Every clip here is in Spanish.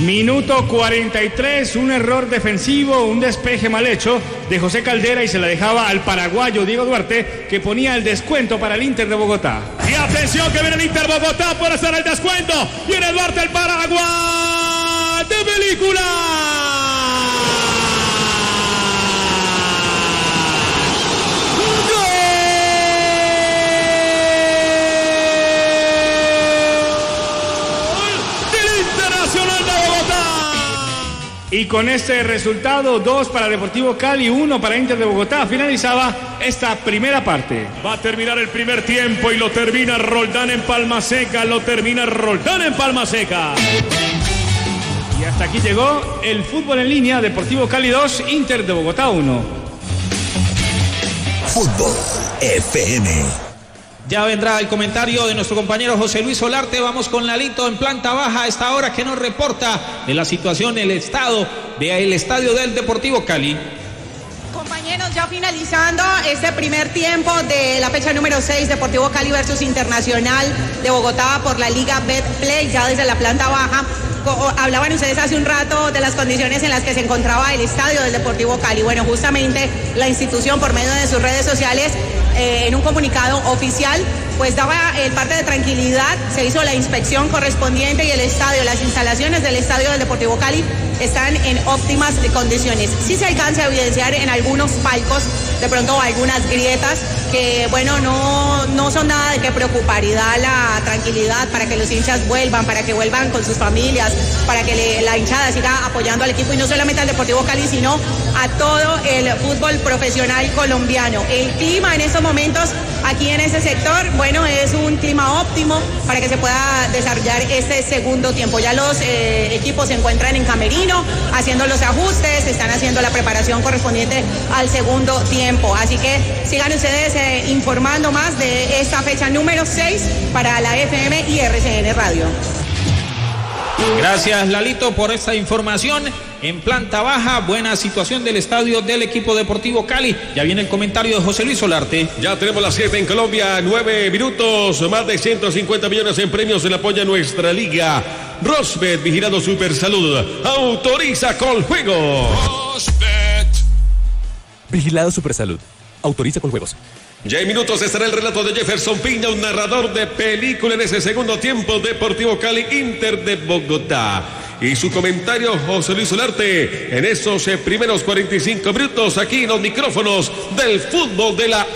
Minuto 43, un error defensivo, un despeje mal hecho de José Caldera y se la dejaba al paraguayo Diego Duarte, que ponía el descuento para el Inter de Bogotá. Y atención que viene el Inter Bogotá por hacer el descuento. Viene Duarte, el Paraguay de película. Y con este resultado, 2 para Deportivo Cali, 1 para Inter de Bogotá, finalizaba esta primera parte. Va a terminar el primer tiempo y lo termina Roldán en Palma Seca, Y hasta aquí llegó el fútbol en línea, Deportivo Cali 2, Inter de Bogotá 1. Fútbol FM. Ya vendrá el comentario de nuestro compañero José Luis Solarte. Vamos con Lalito en planta baja a esta hora, que nos reporta de la situación, el estado del estadio del Deportivo Cali. Compañeros, ya finalizando este primer tiempo de la fecha número 6, Deportivo Cali versus Internacional de Bogotá por la Liga Betplay, ya desde la planta baja. Hablaban ustedes hace un rato de las condiciones en las que se encontraba el estadio del Deportivo Cali. Bueno, justamente la institución, por medio de sus redes sociales, en un comunicado oficial, pues daba el parte de tranquilidad. Se hizo la inspección correspondiente y el estadio, las instalaciones del estadio del Deportivo Cali están en óptimas condiciones. Sí se alcanza a evidenciar en algunos palcos de pronto algunas grietas que, bueno, no son nada de qué preocupar, y da la tranquilidad para que los hinchas vuelvan, para que vuelvan con sus familias, para que la hinchada siga apoyando al equipo, y no solamente al Deportivo Cali, sino a todo el fútbol profesional colombiano. El clima en estos momentos aquí en ese sector, bueno, es un clima óptimo para que se pueda desarrollar este segundo tiempo. Ya los equipos se encuentran en camerino haciendo los ajustes, están haciendo la preparación correspondiente al segundo tiempo. Así que sigan ustedes informando más de esta fecha número 6 para la FM y RCN Radio. Gracias, Lalito, por esta información. En planta baja, buena situación del estadio del equipo Deportivo Cali. Ya viene el comentario de José Luis Solarte. Ya tenemos las 7 en Colombia, 9 minutos, más de 150 millones en premios en apoyo a nuestra liga. Rosbet, vigilando Super Salud, autoriza Coljuegos. Rosbet. Vigilado Super Salud, autoriza Coljuegos. Ya en minutos estará el relato de Jefferson Piña, un narrador de película en ese segundo tiempo. Deportivo Cali, Inter de Bogotá. Y su comentario, José Luis Solarte, en esos primeros 45 minutos aquí en los micrófonos del fútbol de la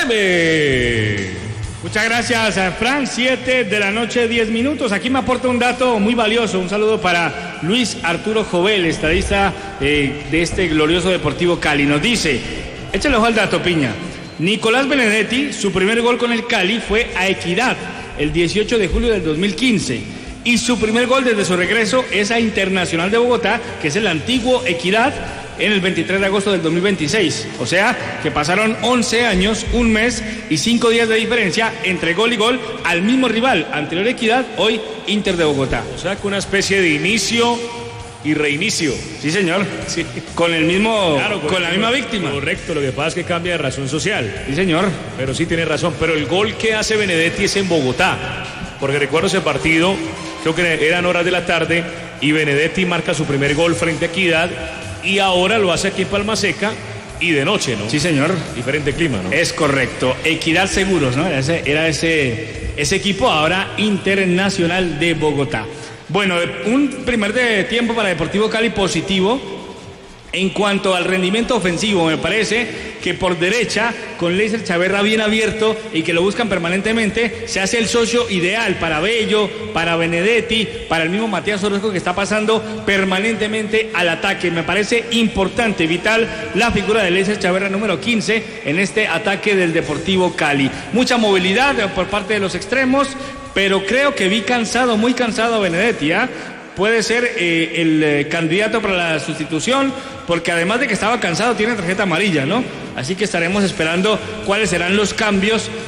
FM. Muchas gracias, Fran. 7 de la noche, 10 minutos. Aquí me aporta un dato muy valioso. Un saludo para Luis Arturo Jovel, estadista de este glorioso Deportivo Cali. Nos dice, échale ojo al dato, Piña. Nicolás Benedetti, su primer gol con el Cali fue a Equidad el 18 de julio del 2015. Y su primer gol desde su regreso es a Internacional de Bogotá, que es el antiguo Equidad, en el 23 de agosto del 2026. O sea, que pasaron 11 años, un mes y 5 días de diferencia entre gol y gol al mismo rival, anterior Equidad, hoy Inter de Bogotá. O sea, que una especie de inicio y reinicio. Sí, señor. Sí. Con el mismo, claro, con la misma víctima. Correcto, lo que pasa es que cambia de razón social. Sí, señor. Pero sí tiene razón. Pero el gol que hace Benedetti es en Bogotá. Porque recuerdo ese partido, creo que eran horas de la tarde, y Benedetti marca su primer gol frente a Equidad, y ahora lo hace aquí en Palma Seca y de noche, ¿no? Sí, señor. Diferente clima, ¿no? Es correcto. Equidad Seguros, ¿no? Era ese equipo, ahora Internacional de Bogotá. Bueno, un primer tiempo para Deportivo Cali positivo. En cuanto al rendimiento ofensivo, me parece que por derecha, con Leiser Chaverra bien abierto y que lo buscan permanentemente, se hace el socio ideal para Bello, para Benedetti, para el mismo Matías Orozco, que está pasando permanentemente al ataque. Me parece importante, vital, la figura de Leiser Chaverra, número 15, en este ataque del Deportivo Cali. Mucha movilidad por parte de los extremos, pero creo que vi cansado, muy cansado a Benedetti, ¿ah? Puede ser el candidato para la sustitución, porque además de que estaba cansado, tiene tarjeta amarilla, ¿no? Así que estaremos esperando cuáles serán los cambios